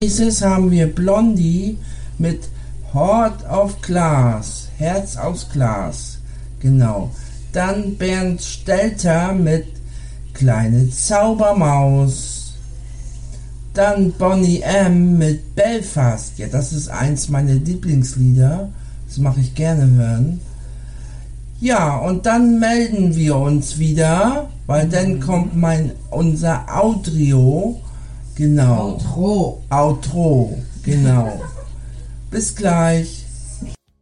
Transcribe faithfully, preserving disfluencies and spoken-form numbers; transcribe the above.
Nächstes haben wir Blondie mit Heart of Glass, Herz aus Glas, genau. Dann Bernd Stelter mit Kleine Zaubermaus. Dann Boney M. mit Belfast, ja, das ist eins meiner Lieblingslieder, das mache ich gerne hören. Ja, und dann melden wir uns wieder, weil mhm. dann kommt mein unser Outro, genau. Outro. Outro, genau. Bis gleich.